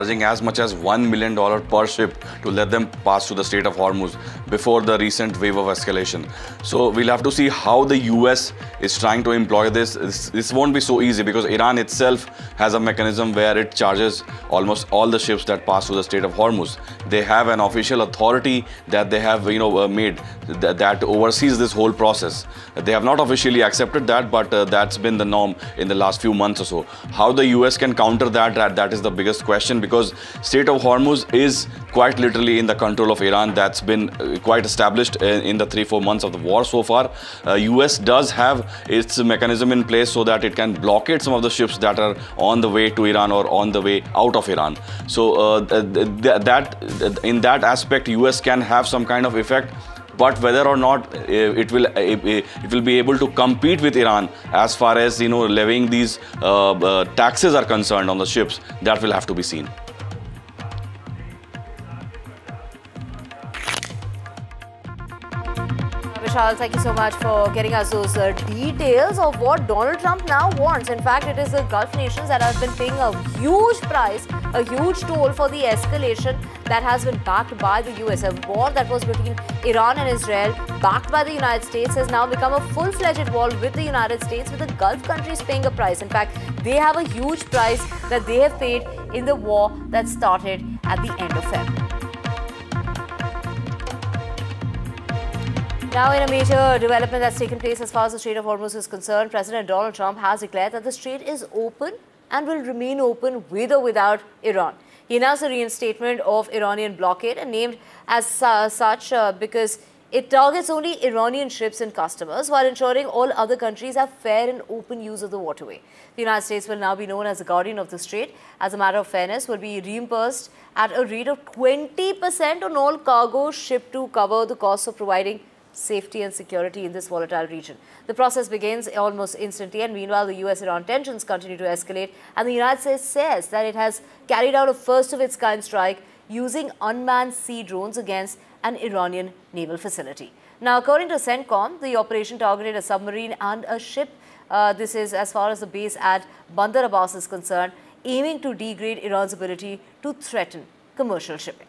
charging as much as $1 million per ship to let them pass through the Strait of Hormuz before the recent wave of escalation. So we'll have to see how the US is trying to employ this. This won't be so easy because Iran itself has a mechanism where it charges almost all the ships that pass through the Strait of Hormuz. They have an official authority that they have made that oversees this whole process. They have not officially accepted that, but that's been the norm in the last few months or so. How the US can counter that is the biggest question, because Strait of Hormuz is quite literally in the control of Iran. That's been quite established in the 3-4 months of the war so far. US does have its mechanism in place so that it can blockade some of the ships that are on the way to Iran or on the way out of Iran. So in that aspect, US can have some kind of effect. But whether or not it will be able to compete with Iran as far as levying these taxes are concerned on the ships, that will have to be seen. Vishal, thank you so much for getting us those details of what Donald Trump now wants. In fact, it is the Gulf nations that have been paying a huge price, a huge toll for the escalation that has been backed by the US. A war that was between Iran and Israel, backed by the United States, has now become a full-fledged war with the United States, with the Gulf countries paying a price. In fact, they have a huge price that they have paid in the war that started at the end of February. Now, in a major development that's taken place as far as the Strait of Hormuz is concerned, President Donald Trump has declared that the strait is open and will remain open with or without Iran. He announced the reinstatement of Iranian blockade, and named as such because it targets only Iranian ships and customers while ensuring all other countries have fair and open use of the waterway. The United States will now be known as the guardian of the strait. As a matter of fairness, will be reimbursed at a rate of 20% on all cargo shipped to cover the costs of providing safety and security in this volatile region. The process begins almost instantly, and meanwhile the US-Iran tensions continue to escalate, and the United States says that it has carried out a first-of-its-kind strike using unmanned sea drones against an Iranian naval facility. Now, according to CENTCOM, the operation targeted a submarine and a ship. This is as far as the base at Bandar Abbas is concerned, aiming to degrade Iran's ability to threaten commercial shipping.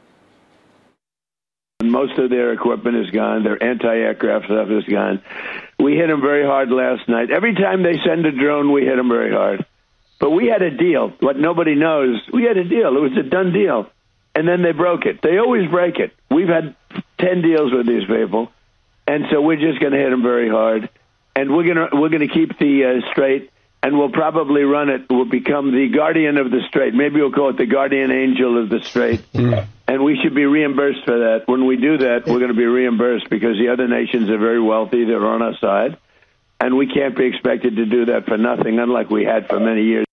Most of their equipment is gone. Their anti-aircraft stuff is gone. We hit them very hard last night. Every time they send a drone, we hit them very hard. But we had a deal. What nobody knows, we had a deal. It was a done deal. And then they broke it. They always break it. We've had 10 deals with these people. And so we're just going to hit them very hard. And we're going to keep the strait, and we'll probably run it. We'll become the guardian of the strait. Maybe we'll call it the guardian angel of the strait. And we should be reimbursed for that. When we do that, we're going to be reimbursed because the other nations are very wealthy. They're on our side. And we can't be expected to do that for nothing, unlike we had for many years.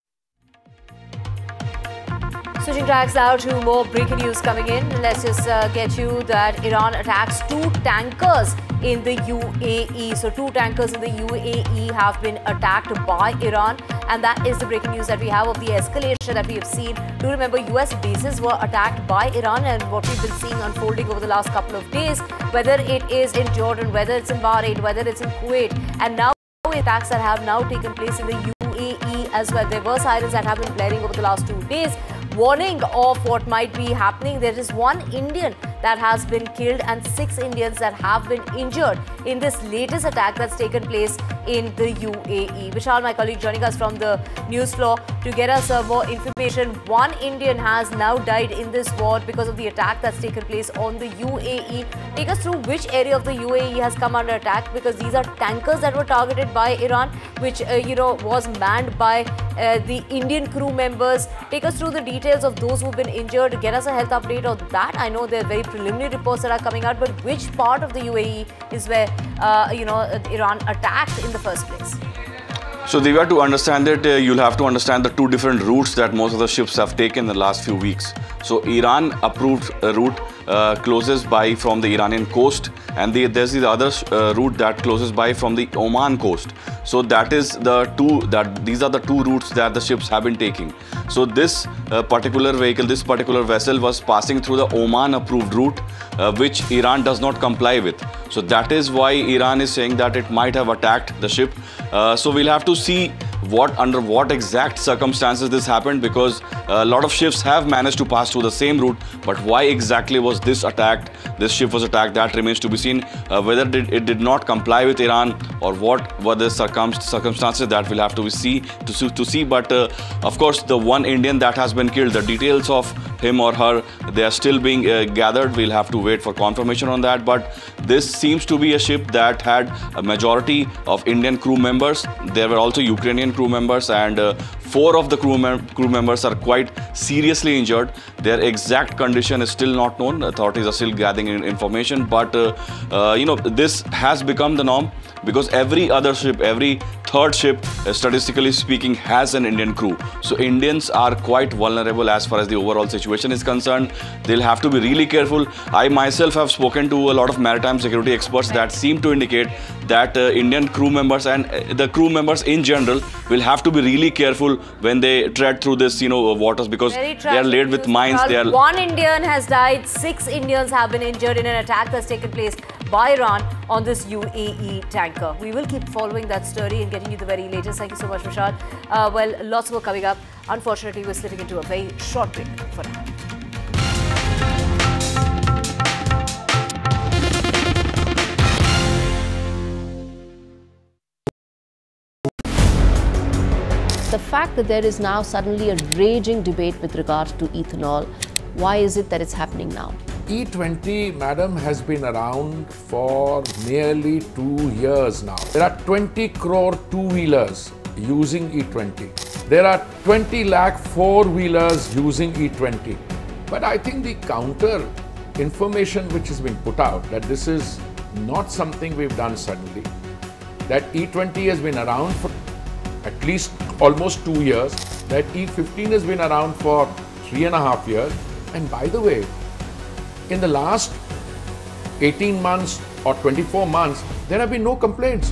Switching tracks now to more breaking news coming in. Let's just get you that Iran attacks 2 tankers in the UAE. So 2 tankers in the UAE have been attacked by Iran, and that is the breaking news that we have of the escalation that we have seen. Do remember, US bases were attacked by Iran, and what we've been seeing unfolding over the last couple of days, whether it is in Jordan, whether it's in Bahrain, whether it's in Kuwait, and now attacks that have now taken place in the UAE as well. There were sirens that have been blaring over the last 2 days, warning of what might be happening. There is 1 Indian that has been killed and 6 Indians that have been injured in this latest attack that's taken place in the UAE. Vishal, my colleague, joining us from the news floor to get us more information. 1 Indian has now died in this war because of the attack that's taken place on the UAE. Take us through which area of the UAE has come under attack, because these are tankers that were targeted by Iran, which was manned by the Indian crew members. Take us through the details of those who've been injured. Get us a health update on that. I know there are very preliminary reports that are coming out, but which part of the UAE is where Iran attacked in the first place? So, Divya, to understand it, you'll have to understand the 2 different routes that most of the ships have taken in the last few weeks. So, Iran approved route closes by from the Iranian coast, and there's the other route that closes by from the Oman coast. So that is these are the 2 routes that the ships have been taking. So this particular vehicle, this particular vessel was passing through the Oman approved route, which Iran does not comply with. So that is why Iran is saying that it might have attacked the ship. So we'll have to see under what exact circumstances this happened, because a lot of ships have managed to pass through the same route, but why exactly was this attacked? This ship was attacked, that remains to be seen. Whether it did not comply with Iran or what were the circumstances, that will have to see. But of course, the one Indian that has been killed, the details of him or her, they are still being gathered. We'll have to wait for confirmation on that. But this seems to be a ship that had a majority of Indian crew members. There were also Ukrainian crew members, and 4 of the crew members are quite seriously injured. Their exact condition is still not known. Authorities are still gathering information, but this has become the norm, because every other ship, every third ship, statistically speaking, has an Indian crew. So Indians are quite vulnerable as far as the overall situation is concerned. They'll have to be really careful. I myself have spoken to a lot of maritime security experts that seem to indicate that Indian crew members and the crew members in general will have to be really careful when they tread through this, waters, because they are laden with mines. One Indian has died, 6 Indians have been injured in an attack that's taken place by Iran on this UAE tanker. We will keep following that story and getting you the very latest. Thank you so much, Rashad. Well, lots more coming up. Unfortunately, we're slipping into a very short break for now. The fact that there is now suddenly a raging debate with regard to ethanol, why is it that it's happening now? E20, madam, has been around for nearly 2 years now. There are 20 crore two-wheelers using E20. There are 20 lakh four-wheelers using E20. But I think the counter information which has been put out, that this is not something we've done suddenly, that E20 has been around for at least almost 2 years, that E15 has been around for 3.5 years. And by the way, in the last 18 months or 24 months, there have been no complaints.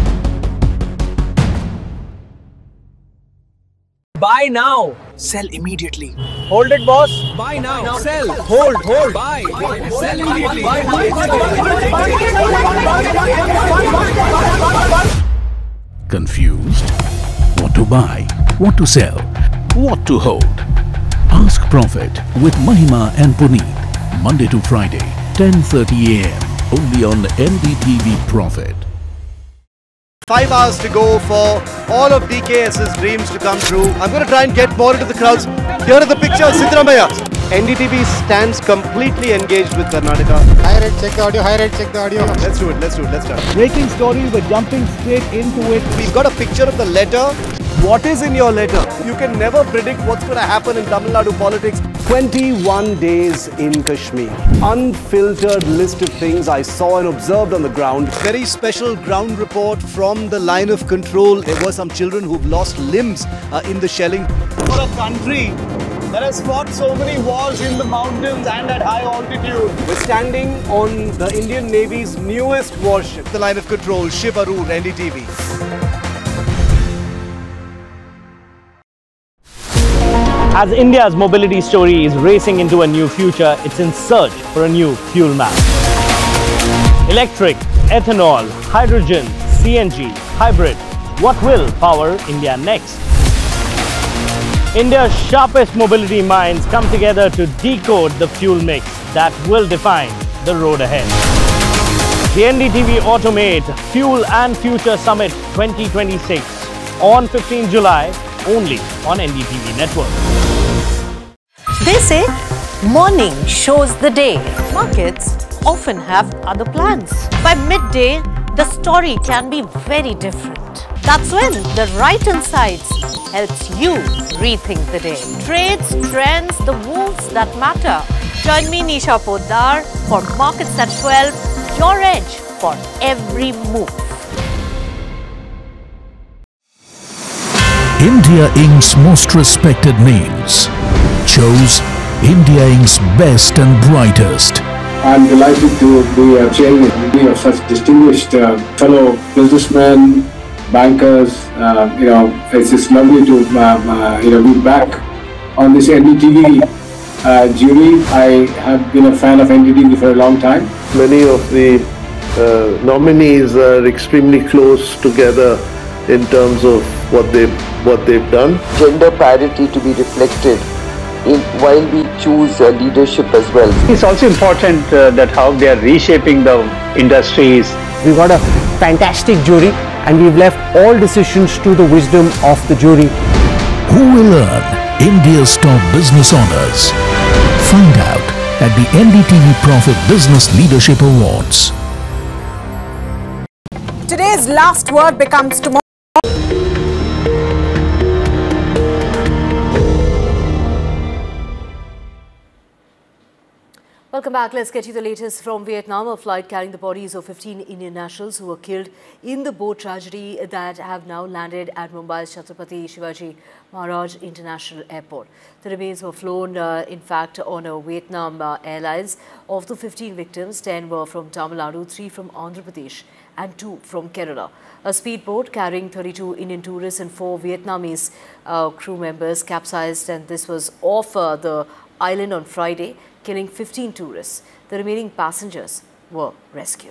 Buy now, sell immediately. Hold it, boss. Buy now, sell. Hold, buy. Sell immediately. Confused? What to buy? What to sell? What to hold? Ask Profit with Mahima and Puneet. Monday to Friday, 10:30 a.m. only on NDTV Profit. 5 hours to go for all of DKS's dreams to come true. I'm going to try and get more into the crowds. Here are the pictures, Siddaramaiah. NDTV stands completely engaged with Karnataka. High rate, check the audio. High rate, check the audio. Let's do it. Let's start. Breaking stories, we're jumping straight into it. We've got a picture of the letter. What is in your letter? You can never predict what's going to happen in Tamil Nadu politics. 21 days in Kashmir. Unfiltered list of things I saw and observed on the ground. Very special ground report from the line of control. There were some children who've lost limbs in the shelling. For a country that has fought so many wars in the mountains and at high altitude, we're standing on the Indian Navy's newest warship. The line of control, Shiv Arur, NDTV. As India's mobility story is racing into a new future, it's in search for a new fuel map. Electric, ethanol, hydrogen, CNG, hybrid. What will power India next? India's sharpest mobility minds come together to decode the fuel mix that will define the road ahead. The NDTV Automate Fuel and Future Summit 2026 on 15 July only on NDTV Network. They say morning shows the day. Markets often have other plans. By midday, the story can be very different. That's when the right insights helps you rethink the day. Trades, trends, the moves that matter. Join me, Nisha Poddar, for Markets at 12, your edge for every move. India Inc.'s most respected names chose India Inc.'s best and brightest. I'm delighted to be chairing a meeting of such distinguished fellow businessmen, bankers. It's just lovely to be back on this NDTV jury. I have been a fan of NDTV for a long time. Many of the nominees are extremely close together in terms of what they've done. Gender parity to be reflected while we choose leadership as well. It's also important that how they are reshaping the industries. We've got a fantastic jury and we've left all decisions to the wisdom of the jury. Who will earn India's top business honors? Find out at the NDTV Profit Business Leadership Awards. Today's last word becomes tomorrow. Welcome back. Let's get you the latest from Vietnam. A flight carrying the bodies of 15 Indian nationals who were killed in the boat tragedy that have now landed at Mumbai's Chhatrapati Shivaji Maharaj International Airport. The remains were flown, in fact, on a Vietnam Airlines. Of the 15 victims, 10 were from Tamil Nadu, 3 from Andhra Pradesh and 2 from Kerala. A speedboat carrying 32 Indian tourists and 4 Vietnamese crew members capsized, and this was off the island on Friday, killing 15 tourists. The remaining passengers were rescued.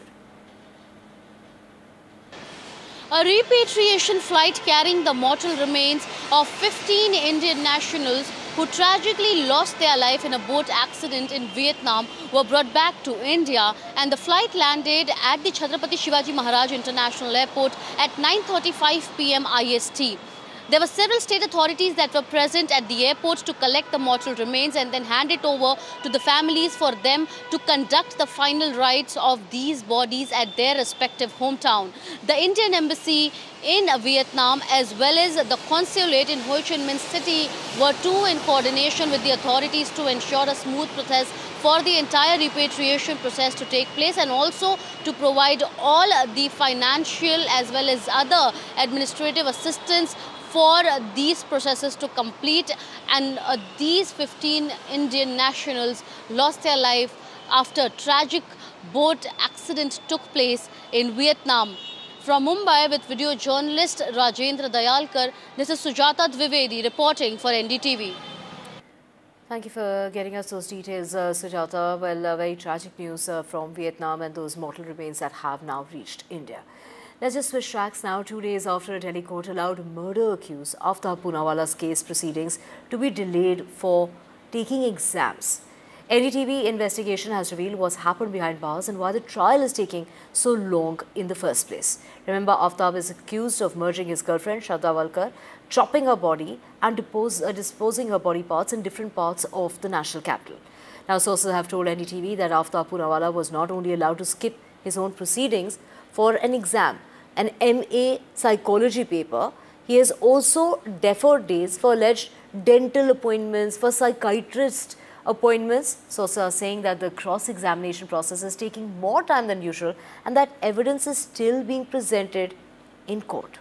A repatriation flight carrying the mortal remains of 15 Indian nationals who tragically lost their life in a boat accident in Vietnam were brought back to India, and the flight landed at the Chhatrapati Shivaji Maharaj International Airport at 9:35 p.m. IST. There were several state authorities that were present at the airport to collect the mortal remains and then hand it over to the families for them to conduct the final rites of these bodies at their respective hometown. The Indian Embassy in Vietnam as well as the consulate in Ho Chi Minh City were too in coordination with the authorities to ensure a smooth process for the entire repatriation process to take place, and also to provide all the financial as well as other administrative assistance for these processes to complete. And these 15 Indian nationals lost their life after a tragic boat accident took place in Vietnam. From Mumbai with video journalist Rajendra Dayalkar, this is Sujata Dwivedi reporting for NDTV. Thank you for getting us those details, Sujata. Well, very tragic news from Vietnam and those mortal remains that have now reached India. Let's just switch tracks now. 2 days after a Delhi court allowed murder accused Aftab Poonawala's case proceedings to be delayed for taking exams. NDTV investigation has revealed what's happened behind bars and why the trial is taking so long in the first place. Remember, Aftab is accused of murdering his girlfriend, Shraddha Walkar, chopping her body and disposing her body parts in different parts of the national capital. Now, sources have told NDTV that Aftab Poonawala was not only allowed to skip his own proceedings for an exam, an MA psychology paper, he has also deferred days for alleged dental appointments, for psychiatrist appointments. Sources are saying that the cross-examination process is taking more time than usual and that evidence is still being presented in court.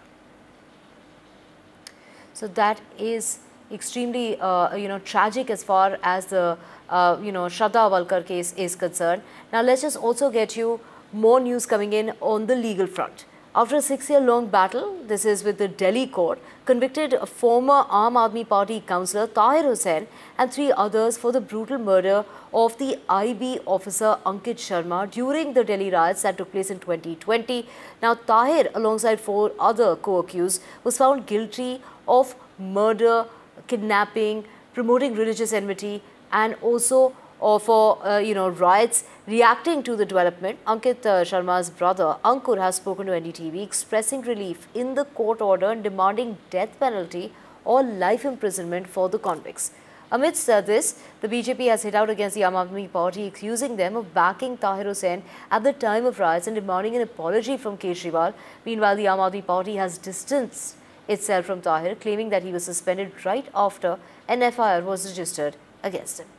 So that is extremely, tragic as far as the, Shraddha Walkar case is concerned. Now, let's just also get you more news coming in on the legal front. After a 6-year-long battle, this is with the Delhi court, convicted a former Aam Aadmi Party councillor Tahir Hussain and 3 others for the brutal murder of the IB officer Ankit Sharma during the Delhi riots that took place in 2020. Now, Tahir, alongside 4 other co-accused, was found guilty of murder, kidnapping, promoting religious enmity, and also for riots. Reacting to the development, Ankit Sharma's brother Ankur has spoken to NDTV, expressing relief in the court order and demanding death penalty or life imprisonment for the convicts. Amidst this, the BJP has hit out against the Aam Aadmi Party, accusing them of backing Tahir Hussain at the time of riots and demanding an apology from Kejriwal. Meanwhile, the Aam Aadmi Party has distanced itself from Tahir, claiming that he was suspended right after an FIR was registered against him.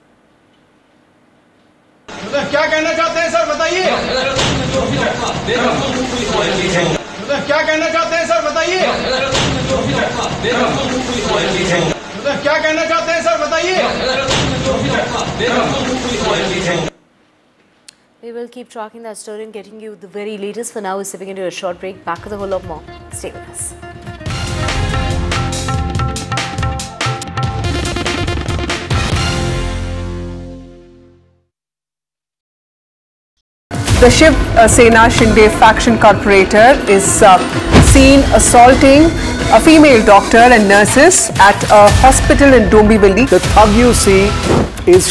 क्या कहना चाहते हैं sir बताइए क्या कहना चाहते हैं sir बताइए क्या कहना चाहते हैं सर बताइए We will keep tracking that story and getting you the very latest. For now, we're stepping into a short break. Back with a whole lot more. Stay with us. The Shiv Sena Shinde faction corporator is seen assaulting a female doctor and nurses at a hospital in Dombivli. The thug you see is